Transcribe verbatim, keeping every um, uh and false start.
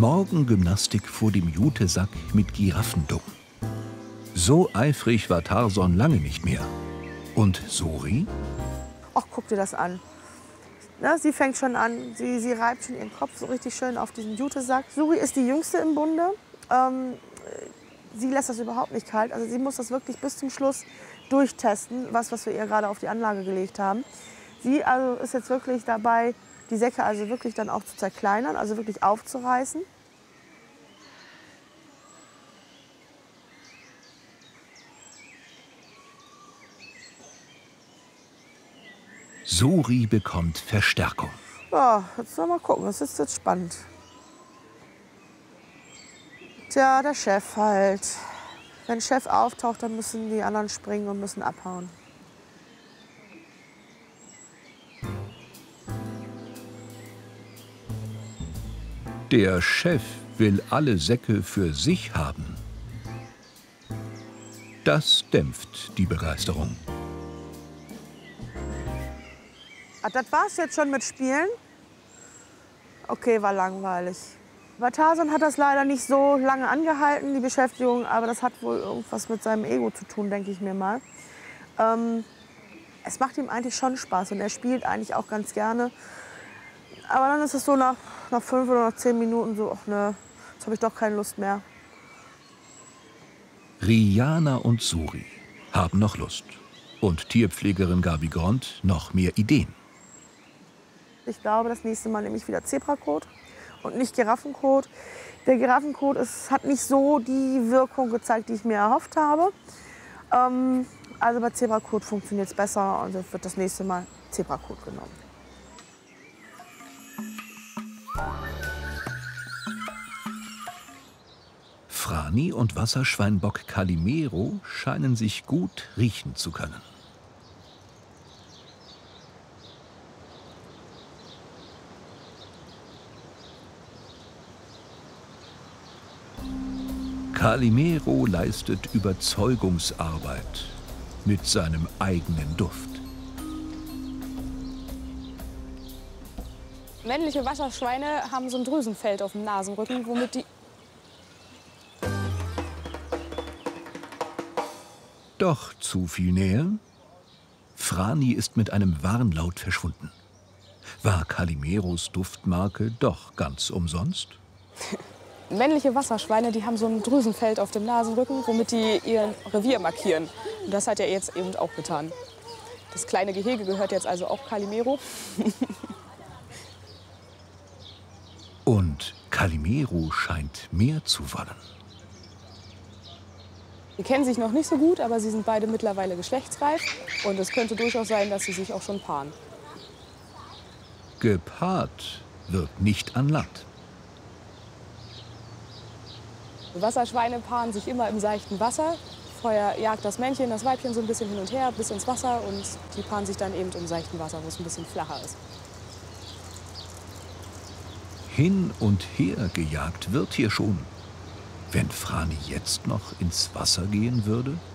Morgengymnastik vor dem Jutesack mit Giraffendung. So eifrig war Tarzan lange nicht mehr. Und Suri? Ach, guck dir das an. Na, sie fängt schon an, sie, sie reibt schon ihren Kopf so richtig schön auf diesen Jutesack. Suri ist die Jüngste im Bunde. Ähm, sie lässt das überhaupt nicht kalt. Also sie muss das wirklich bis zum Schluss durchtesten, was, was wir ihr gerade auf die Anlage gelegt haben. Sie also ist jetzt wirklich dabei, die Säcke also wirklich dann auch zu zerkleinern, also wirklich aufzureißen. Suri bekommt Verstärkung. Ja, jetzt mal gucken, das ist jetzt spannend. Tja, der Chef halt. Wenn Chef auftaucht, dann müssen die anderen springen und müssen abhauen. Der Chef will alle Säcke für sich haben. Das dämpft die Begeisterung. Ach, das war's jetzt schon mit Spielen? Okay, war langweilig. Bei Tarzan hat das leider nicht so lange angehalten, die Beschäftigung, aber das hat wohl irgendwas mit seinem Ego zu tun, denke ich mir mal. Ähm, es macht ihm eigentlich schon Spaß und er spielt eigentlich auch ganz gerne. Aber dann ist es so nach, nach fünf oder nach zehn Minuten so, ach ne, jetzt habe ich doch keine Lust mehr. Rihanna und Suri haben noch Lust. Und Tierpflegerin Gabi Grond noch mehr Ideen. Ich glaube, das nächste Mal nehme ich wieder Zebrakot und nicht Giraffenkot. Der Giraffenkot ist, hat nicht so die Wirkung gezeigt, die ich mir erhofft habe. Ähm, also bei Zebrakot funktioniert es besser und es wird das nächste Mal Zebrakot genommen. Franny und Wasserschweinbock Calimero scheinen sich gut riechen zu können. Calimero leistet Überzeugungsarbeit mit seinem eigenen Duft. Männliche Wasserschweine haben so ein Drüsenfeld auf dem Nasenrücken, womit die... Doch zu viel Nähe. Franny ist mit einem Warnlaut verschwunden. War Calimeros Duftmarke doch ganz umsonst? Männliche Wasserschweine, die haben so ein Drüsenfeld auf dem Nasenrücken, womit die ihr Revier markieren. Und das hat er jetzt eben auch getan. Das kleine Gehege gehört jetzt also auch Calimero. Und Calimero scheint mehr zu wollen. Sie kennen sich noch nicht so gut, aber sie sind beide mittlerweile geschlechtsreif. Und es könnte durchaus sein, dass sie sich auch schon paaren. Gepaart wird nicht an Land. Wasserschweine paaren sich immer im seichten Wasser. Vorher jagt das Männchen das Weibchen so ein bisschen hin und her bis ins Wasser und die paaren sich dann eben im seichten Wasser, wo es ein bisschen flacher ist. Hin und her gejagt wird hier schon. Wenn Franny jetzt noch ins Wasser gehen würde?